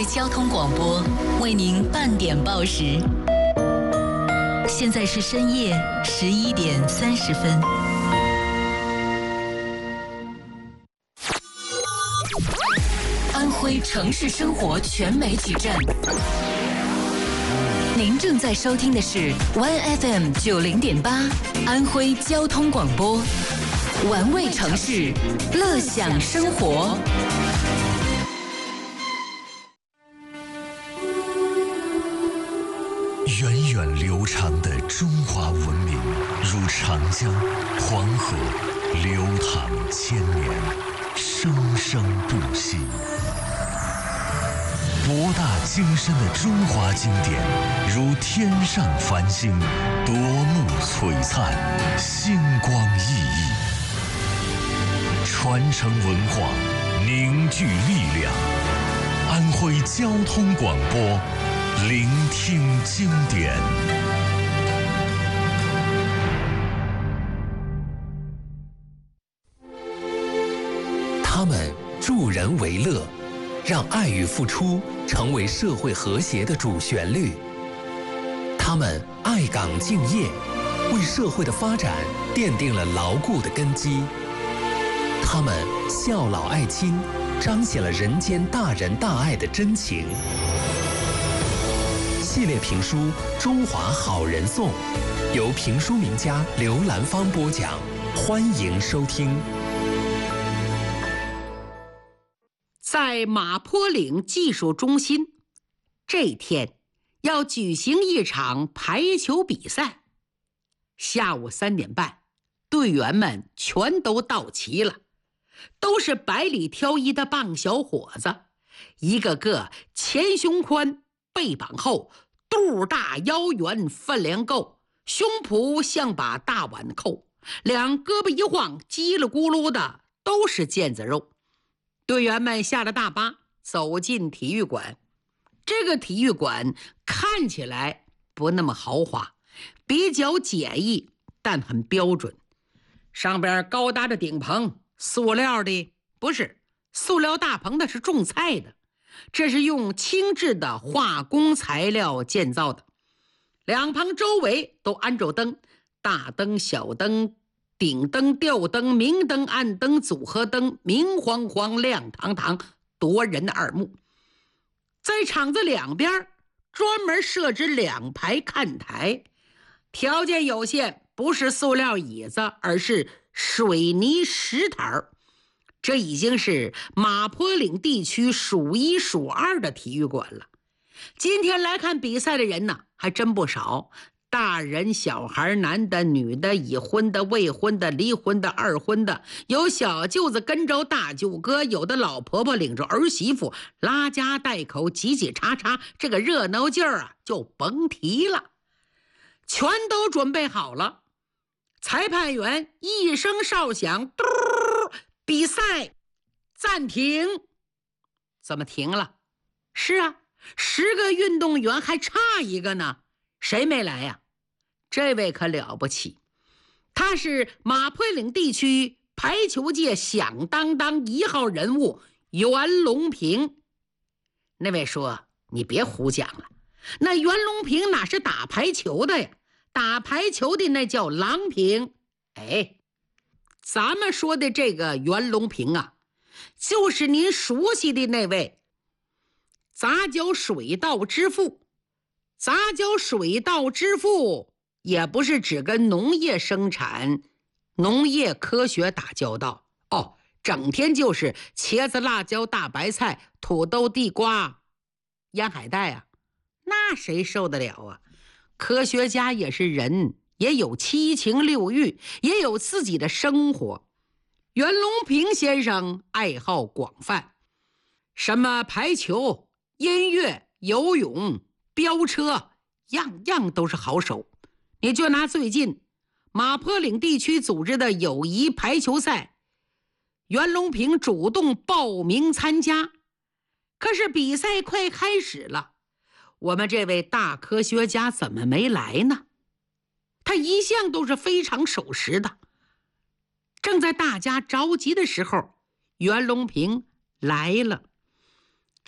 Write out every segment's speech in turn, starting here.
交通广播为您半点报时，现在是深夜11点30分。安徽城市生活全媒体站，您正在收听的是 OneFM 90.8安徽交通广播，玩味城市，乐享生活。 源远流长的中华文明，如长江、黄河，流淌千年，生生不息。博大精深的中华经典，如天上繁星，夺目璀璨，星光熠熠。传承文化，凝聚力量。安徽交通广播，聆听经典。 他们助人为乐，让爱与付出成为社会和谐的主旋律。他们爱岗敬业，为社会的发展奠定了牢固的根基。他们孝老爱亲，彰显了人间大仁大爱的真情。系列评书《中华好人颂》，由评书名家刘兰芳播讲，欢迎收听。 在马坡岭技术中心，这天要举行一场排球比赛。下午3点半，队员们全都到齐了，都是百里挑一的棒小伙子，一个个前胸宽，背膀厚，肚大腰圆，分量够，胸脯像把大碗扣，两胳膊一晃，叽里咕噜的都是腱子肉。队员们下了大巴，走进体育馆。这个体育馆看起来不那么豪华，比较简易，但很标准。上边高大的顶棚，塑料的不是，塑料大棚那是种菜的，这是用轻质的化工材料建造的。两棚周围都安着灯，大灯、小灯、顶灯、吊灯、明灯、暗灯、组合灯，明晃晃、亮堂堂，夺人的耳目。在场子两边专门设置2排看台，条件有限，不是塑料椅子，而是水泥石台。这已经是马坡岭地区数1数2的体育馆了。今天来看比赛的人呢，还真不少，大人小孩，男的女的，已婚的未婚的，离婚的二婚的，有小舅子跟着大舅哥，有的老婆婆领着儿媳妇，拉家带口，挤挤叉叉，这个热闹劲儿啊就甭提了。全都准备好了，裁判员一声哨响，嘟，比赛暂停。怎么停了？是啊，10个运动员还差1个呢，谁没来呀？这位可了不起，他是马坡岭地区排球界响当当1号人物袁隆平。那位说，你别胡讲了，那袁隆平哪是打排球的呀？打排球的那叫郎平。哎，咱们说的这个袁隆平啊，就是您熟悉的那位杂交水稻之父。杂交水稻之父也不是只跟农业生产、农业科学打交道哦，整天就是茄子、辣椒、大白菜、土豆、地瓜、腌海带啊，那谁受得了啊？科学家也是人，也有七情六欲，也有自己的生活。袁隆平先生爱好广泛，什么排球、音乐、游泳、飙车，样样都是好手。你就拿最近马坡岭地区组织的友谊排球赛，袁隆平主动报名参加。可是比赛快开始了，我们这位大科学家怎么没来呢？他一向都是非常守时的。正在大家着急的时候，袁隆平来了。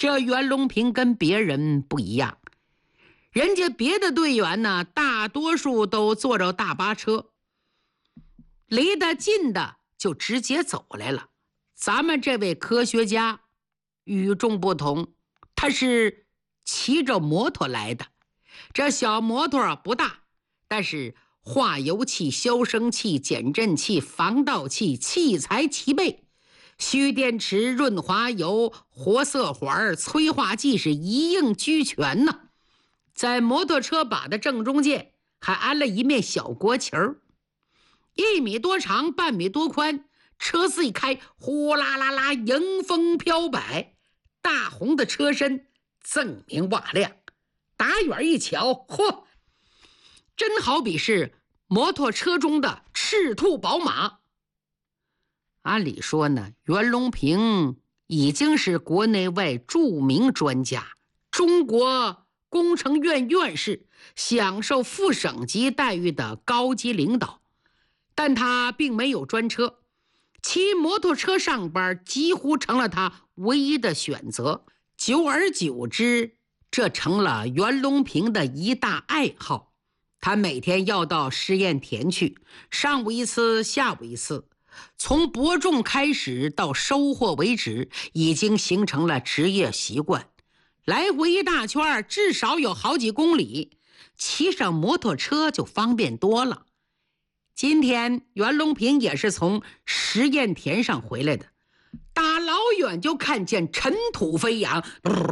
这袁隆平跟别人不一样，人家别的队员呢，大多数都坐着大巴车，离得近的就直接走来了。咱们这位科学家与众不同，他是骑着摩托来的。这小摩托不大，但是化油器、消声器、减震器、防盗器器材齐备，蓄电池、润滑油、活色环、催化剂是一应俱全呢。在摩托车把的正中间还安了一面小国旗儿，1米多长，半米多宽，车子一开，呼啦啦啦，迎风飘摆，大红的车身锃明瓦亮，打远一瞧，嚯，真好比是摩托车中的赤兔宝马。按理说呢，袁隆平已经是国内外著名专家，中国工程院院士，享受副省级待遇的高级领导，但他并没有专车，骑摩托车上班几乎成了他唯一的选择。久而久之，这成了袁隆平的一大爱好。他每天要到试验田去，上午一次，下午一次，从播种开始到收获为止，已经形成了职业习惯。来回一大圈，至少有好几公里，骑上摩托车就方便多了。今天袁隆平也是从实验田上回来的，大老远就看见尘土飞扬。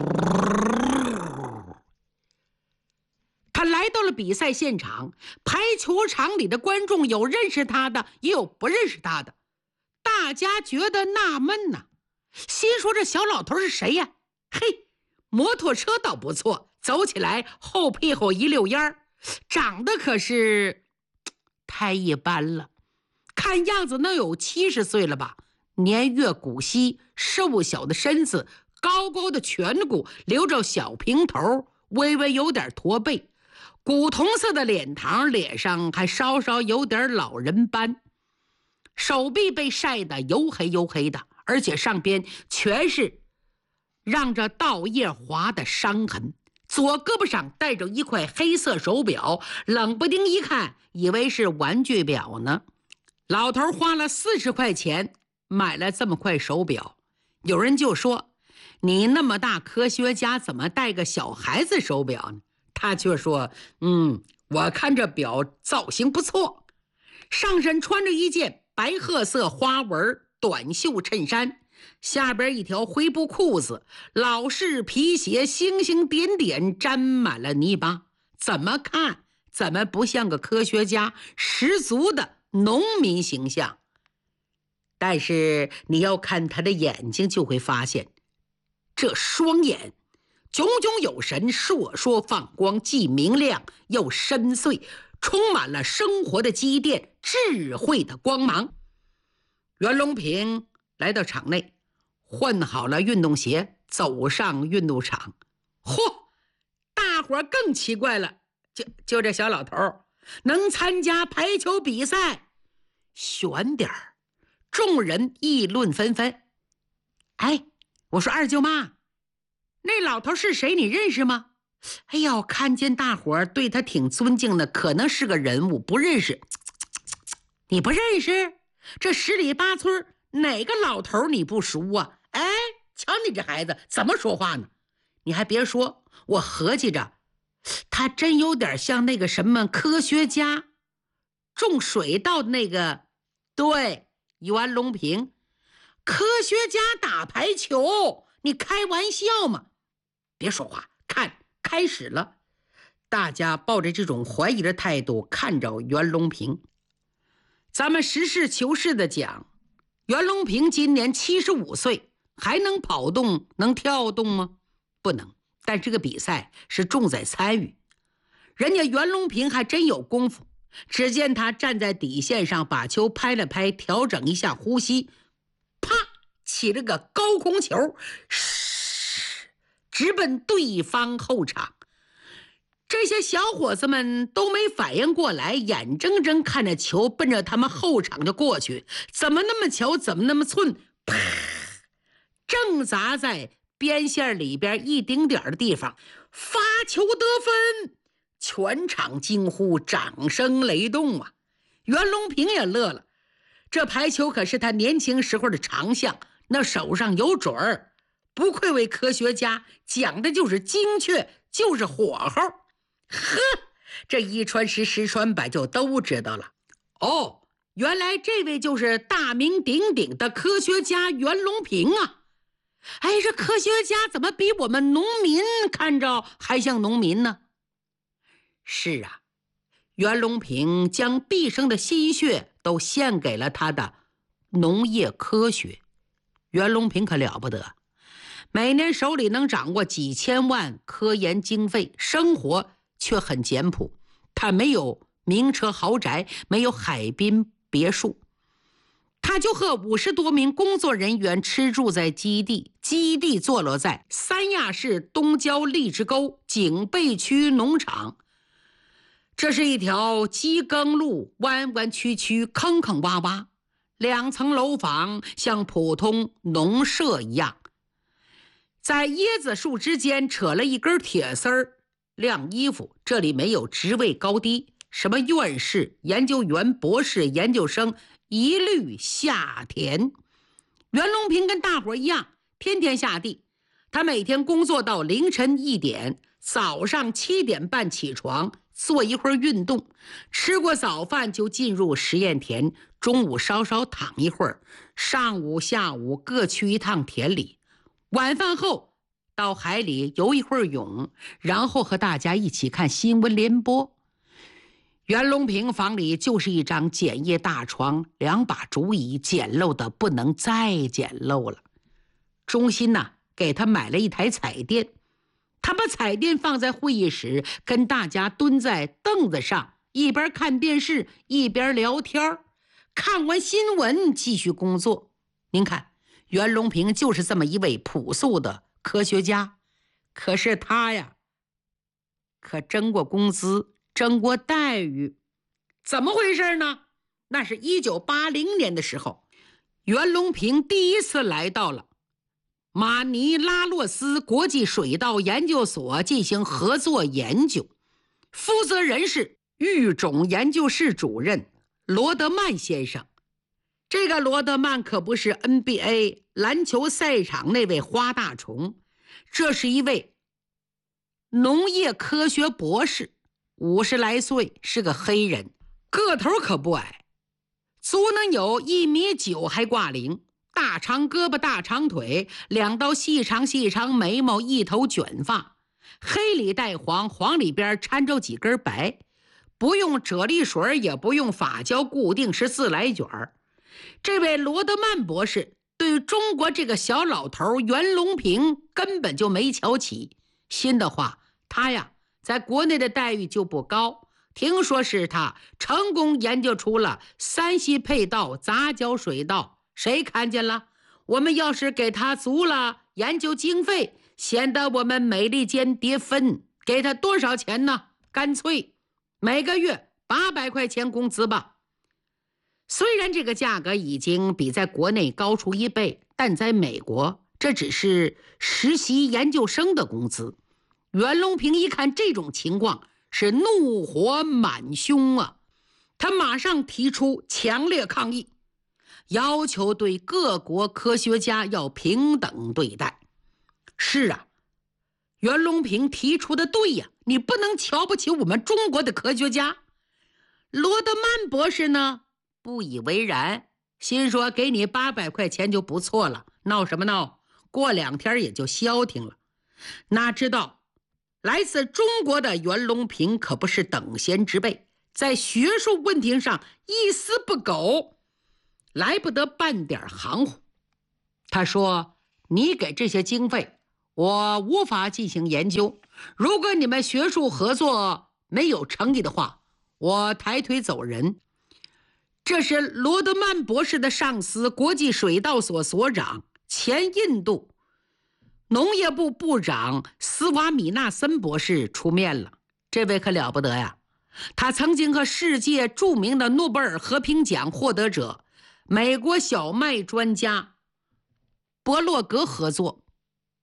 他来到了比赛现场，排球场里的观众有认识他的，也有不认识他的。大家觉得纳闷呢，心说这小老头是谁呀？嘿，摩托车倒不错，走起来后屁股一溜烟儿，长得可是太一般了，看样子能有70岁了吧，年月古稀，瘦小的身子，高高的颧骨，留着小平头，微微有点驼背，古铜色的脸庞，脸上还稍稍有点老人斑，手臂被晒得黝黑黝黑的，而且上边全是让这稻叶划的伤痕。左胳膊上戴着一块黑色手表，冷不丁一看以为是玩具表呢。老头花了40块钱买了这么块手表，有人就说，你那么大科学家怎么戴个小孩子手表呢？他却说，我看这表造型不错。上身穿着一件白褐色花纹短袖衬衫，下边一条灰布裤子，老式皮鞋星星点点沾满了泥巴，怎么看怎么不像个科学家，十足的农民形象。但是你要看他的眼睛，就会发现这双眼炯炯有神，烁烁放光，既明亮又深邃，充满了生活的积淀，智慧的光芒。袁隆平来到场内，换好了运动鞋，走上运动场。嚯，大伙更奇怪了，就这小老头能参加排球比赛，选点儿。众人议论纷纷。哎，我说二舅妈，那老头是谁？你认识吗？哎呦，看见大伙对他挺尊敬的，可能是个人物，不认识。你不认识？这10里8村哪个老头你不熟啊？哎，瞧你这孩子怎么说话呢？你还别说，我合计着他真有点像那个什么科学家种水稻的那个，对，袁隆平。科学家打排球，你开玩笑吗？别说话，看，开始了。大家抱着这种怀疑的态度看着袁隆平。咱们实事求是的讲，袁隆平今年75岁，还能跑动能跳动吗？不能。但这个比赛是重在参与，人家袁隆平还真有功夫。只见他站在底线上，把球拍了拍，调整一下呼吸，啪，起了个高空球，直奔对方后场。这些小伙子们都没反应过来，眼睁睁看着球奔着他们后场就过去，怎么那么巧，怎么那么寸，啪，正砸在边线里边一丁点的地方发球得分，全场惊呼，掌声雷动啊！袁隆平也乐了，这排球可是他年轻时候的长项，那手上有准儿，不愧为科学家，讲的就是精确，就是火候。呵，这一传十，十传百，就都知道了。哦，原来这位就是大名鼎鼎的科学家袁隆平啊！哎，这科学家怎么比我们农民看着还像农民呢？是啊，袁隆平将毕生的心血都献给了他的农业科学。袁隆平可了不得，每年手里能掌握几千万科研经费，生活却很简朴。他没有名车豪宅，没有海滨别墅，他就和50多名工作人员吃住在基地，基地坐落在三亚市东郊荔枝沟警备区农场。这是一条机耕路，弯弯曲曲，坑坑洼洼，2层楼房像普通农舍一样，在椰子树之间扯了一根铁丝儿晾衣服。这里没有职位高低，什么院士、研究员、博士、研究生，一律下田。袁隆平跟大伙一样，天天下地。他每天工作到凌晨1点，早上7点半起床，做一会儿运动，吃过早饭就进入实验田，中午稍稍躺一会儿，上午下午各去一趟田里，晚饭后到海里游一会儿泳，然后和大家一起看新闻联播。袁隆平房里就是一张简易大床，2把竹椅，简陋的不能再简陋了。中心呢，给他买了一台彩电，他把彩电放在会议室，跟大家蹲在凳子上，一边看电视一边聊天，看完新闻继续工作。您看，袁隆平就是这么一位朴素的科学家，可是他呀，可挣过工资，挣过待遇。怎么回事呢？那是1980年的时候，袁隆平第一次来到了马尼拉洛斯国际水稻研究所进行合作研究，负责人是育种研究室主任罗德曼先生。这个罗德曼可不是 NBA 篮球赛场那位花大虫，这是一位农业科学博士，50来岁，是个黑人，个头可不矮，足能有1.9米还挂铃，大长胳膊大长腿，2道细长眉毛，一头卷发，黑里带黄，黄里边掺着几根白，不用啫喱水也不用发胶固定，是自来卷。这位罗德曼博士对中国这个小老头袁隆平根本就没瞧起，心的话，他呀在国内的待遇就不高，听说是他成功研究出了3系配稻杂交水稻，谁看见了？我们要是给他足了研究经费，显得我们美利坚跌分，给他多少钱呢？干脆每个月800块钱工资吧。虽然这个价格已经比在国内高出1倍，但在美国这只是实习研究生的工资。袁隆平一看这种情况，是怒火满胸啊！他马上提出强烈抗议，要求对各国科学家要平等对待。是啊，袁隆平提出的对呀，你不能瞧不起我们中国的科学家。罗德曼博士呢，不以为然，心说给你800块钱就不错了，闹什么闹？过2天也就消停了。哪知道来自中国的袁隆平可不是等闲之辈，在学术问题上一丝不苟，来不得半点含糊。他说，你给这些经费，我无法进行研究，如果你们学术合作没有诚意的话，我抬腿走人。这是罗德曼博士的上司，国际水稻所所长，前印度农业部部长斯瓦米纳森博士出面了。这位可了不得呀，他曾经和世界著名的诺贝尔和平奖获得者美国小麦专家伯洛格合作，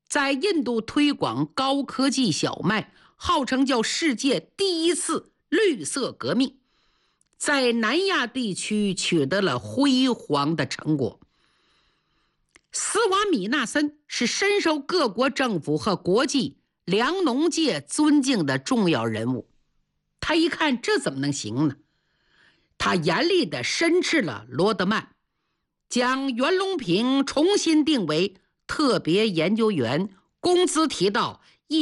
在印度推广高科技小麦，号称叫世界第一次绿色革命，在南亚地区取得了辉煌的成果。斯瓦米纳森是深受各国政府和国际粮农界尊敬的重要人物。他一看这怎么能行呢？他严厉地申斥了罗德曼，将袁隆平重新定为特别研究员，工资提到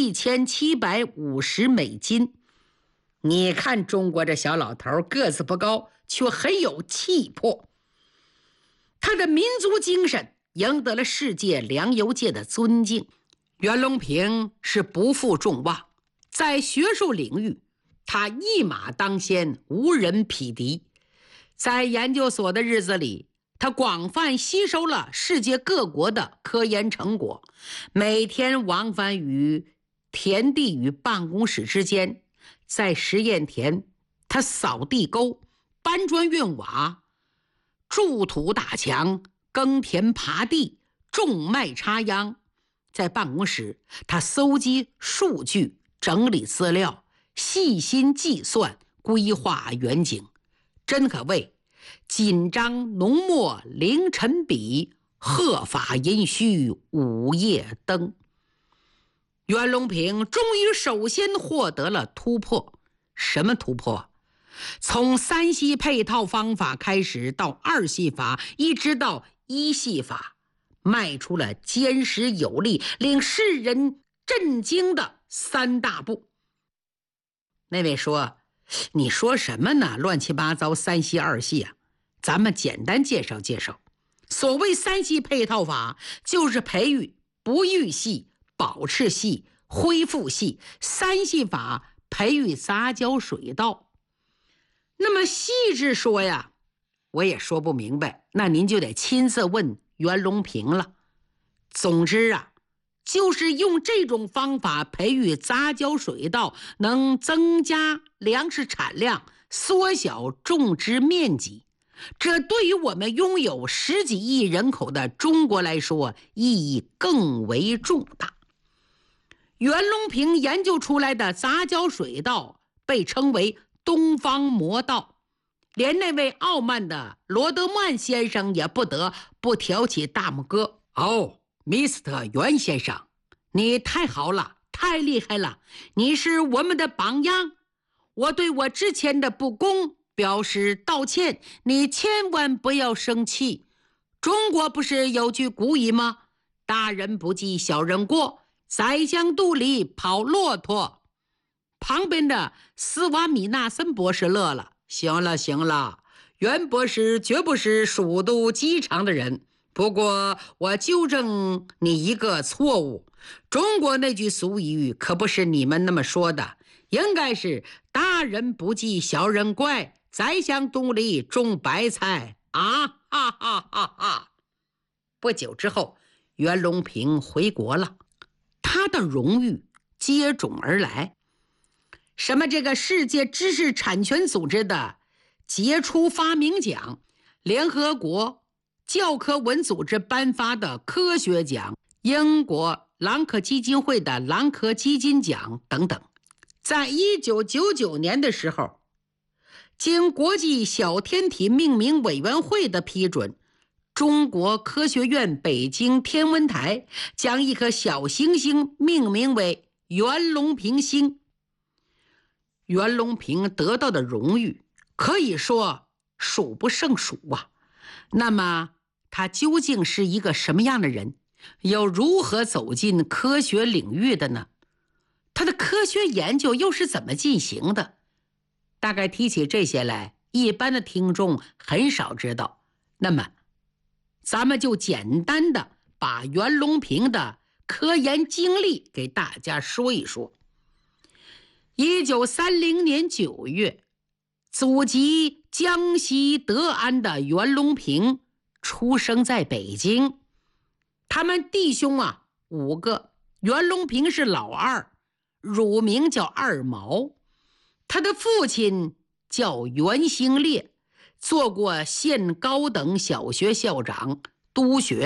$1750。你看中国这小老头个子不高，却很有气魄。他的民族精神赢得了世界粮油界的尊敬。袁隆平是不负众望，在学术领域他一马当先，无人匹敌。在研究所的日子里，他广泛吸收了世界各国的科研成果，每天往返于田地与办公室之间。在实验田，他扫地沟、搬砖运瓦、筑土打墙、耕田耙地、种麦插秧。在办公室，他搜集数据，整理资料，细心计算，规划远景，真可谓紧张浓墨凌晨笔，鹤发银须午夜灯。袁隆平终于首先获得了突破。什么突破？从3系配套方法开始，到2系法，一直到1系法，迈出了坚实有力、令世人震惊的3大步。那位说，你说什么呢？乱七八糟3系2系啊！咱们简单介绍介绍。所谓3系配套法，就是培育不育系、保持系、恢复系，3系法培育杂交水稻。那么细致说呀，我也说不明白，那您就得亲自问袁隆平了。总之啊，就是用这种方法培育杂交水稻，能增加粮食产量，缩小种植面积。这对于我们拥有10几亿人口的中国来说，意义更为重大。袁隆平研究出来的杂交水稻被称为东方魔稻，连那位傲慢的罗德曼先生也不得不挑起大拇哥。Mr. 袁先生，你太好了，太厉害了，你是我们的榜样。我对我之前的不公表示道歉，你千万不要生气。中国不是有句古语吗？大人不计小人过，宰相肚里跑骆驼。旁边的斯瓦米纳森博士乐了。行了，袁博士绝不是鼠肚鸡肠的人。不过我纠正你一个错误，中国那句俗语可不是你们那么说的，应该是大人不计小人怪，宰相肚里种白菜啊！哈哈哈哈！不久之后，袁隆平回国了，他的荣誉接踵而来。什么这个世界知识产权组织的杰出发明奖，联合国教科文组织颁发的科学奖，英国朗克基金会的朗克基金奖等等。在1999年的时候，经国际小天体命名委员会的批准，中国科学院北京天文台将一颗小行星命名为袁隆平星。袁隆平得到的荣誉可以说数不胜数啊。那么他究竟是一个什么样的人？又如何走进科学领域的呢？他的科学研究又是怎么进行的？大概提起这些来，一般的听众很少知道。那么咱们就简单的把袁隆平的科研经历给大家说一说。1930年9月，祖籍江西德安的袁隆平出生在北京。他们弟兄5个，袁隆平是老二，乳名叫二毛。他的父亲叫袁兴烈，做过县高等小学校长、督学，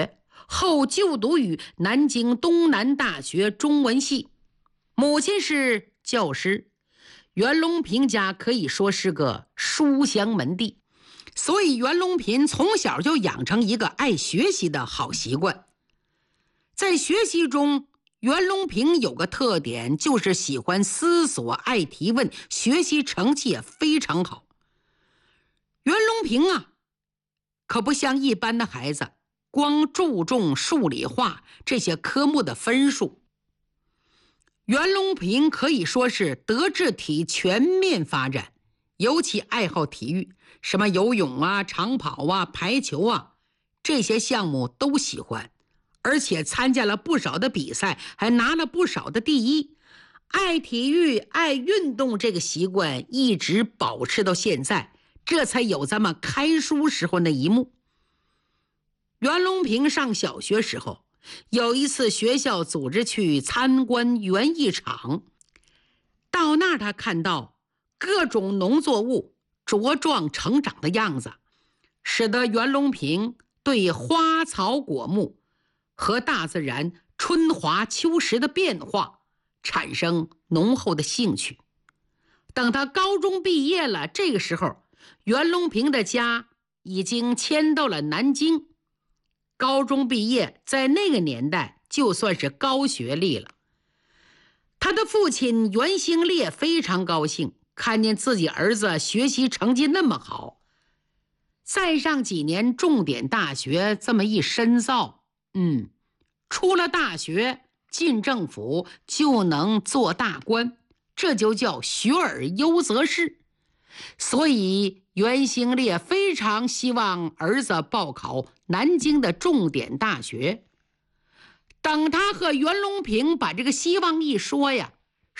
后就读于南京东南大学中文系，母亲是教师。袁隆平家可以说是个书香门第，所以袁隆平从小就养成一个爱学习的好习惯。在学习中，袁隆平有个特点，就是喜欢思索，爱提问，学习成绩也非常好。袁隆平啊，可不像一般的孩子，光注重数理化这些科目的分数。袁隆平可以说是德智体全面发展，尤其爱好体育，什么游泳啊、长跑啊、排球啊，这些项目都喜欢，而且参加了不少的比赛，还拿了不少的第一。爱体育、爱运动这个习惯一直保持到现在，这才有咱们开书时候那一幕。袁隆平上小学时候，有一次学校组织去参观园艺场，到那儿他看到各种农作物茁壮成长的样子，使得袁隆平对花草果木和大自然春华秋实的变化产生浓厚的兴趣。等他高中毕业了，这个时候袁隆平的家已经迁到了南京。高中毕业在那个年代就算是高学历了。他的父亲袁兴烈非常高兴，看见自己儿子学习成绩那么好，再上几年重点大学这么一深造，出了大学进政府就能做大官，这就叫学而优则仕。所以袁兴烈非常希望儿子报考南京的重点大学。等他和袁隆平把这个希望一说呀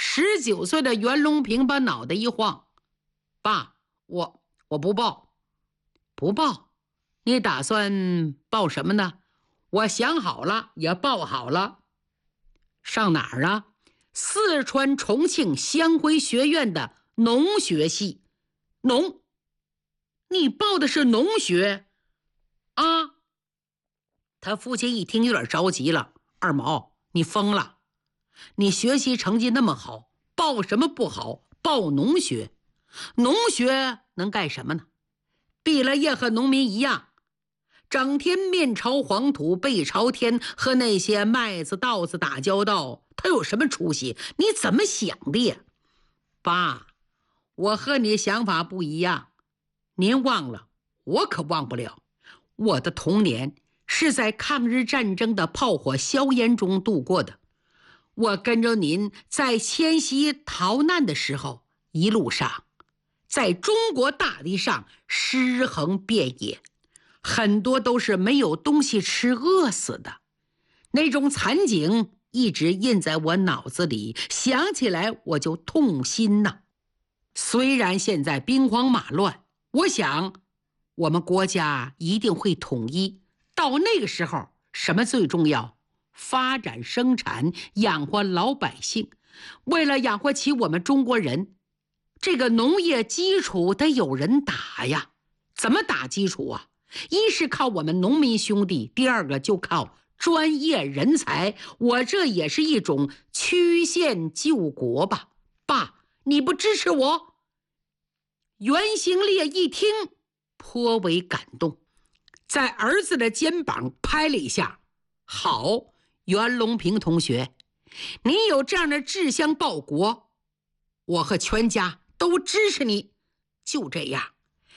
，19岁的袁隆平把脑袋一晃，爸，我不报。不报？你打算报什么呢？我想好了，也报好了。上哪儿啊？四川重庆湘辉学院的农学系。农？你报的是农学啊？他父亲一听有点着急了，二毛，你疯了？你学习成绩那么好，报什么不好？报农学？农学能干什么呢？毕了业和农民一样，整天面朝黄土背朝天，和那些麦子稻子打交道，他有什么出息？你怎么想的呀？爸，我和你想法不一样，您忘了，我可忘不了。我的童年是在抗日战争的炮火硝烟中度过的，我跟着您在迁徙逃难的时候，一路上在中国大地上尸横遍野，很多都是没有东西吃饿死的，那种惨景一直印在我脑子里，想起来我就痛心呐。虽然现在兵荒马乱，我想我们国家一定会统一，到那个时候什么最重要？发展生产，养活老百姓。为了养活起我们中国人，这个农业基础得有人打呀。怎么打基础啊？一是靠我们农民兄弟，第二个就靠专业人才。我这也是一种曲线救国吧。爸，你不支持我？袁兴烈一听颇为感动，在儿子的肩膀拍了一下。好，袁隆平同学，你有这样的志向报国，我和全家都支持你。就这样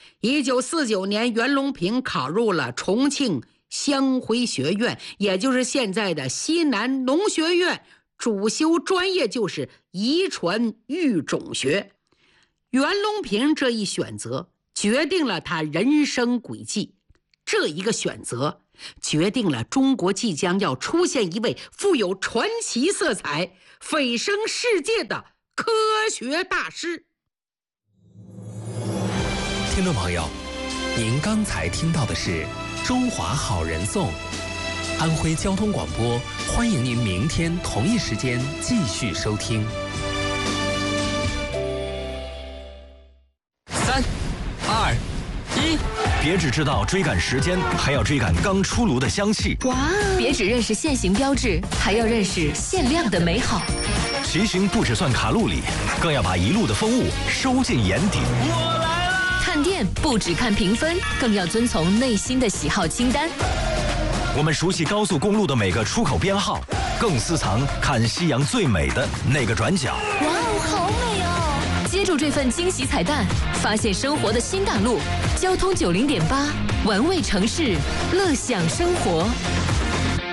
，1949年袁隆平考入了重庆湘辉学院，也就是现在的西南农学院，主修专业就是遗传育种学。袁隆平这一选择决定了他人生轨迹，这一个选择决定了中国即将要出现一位富有传奇色彩、蜚声世界的科学大师。 听众朋友，您刚才听到的是中华好人颂，安徽交通广播，欢迎您明天同一时间继续收听。 3、2、1。 别只知道追赶时间，还要追赶刚出炉的香气。 哇！别只认识现行标志，还要认识限量的美好。 骑行不只算卡路里，更要把一路的风物收进眼底。 我来了！ 看店不只看评分，更要遵从内心的喜好清单。 我们熟悉高速公路的每个出口编号，更私藏看夕阳最美的那个转角。 哇哦，好美哦！接住这份惊喜彩蛋，发现生活的新大陆。交通90.8，玩味城市，乐享生活。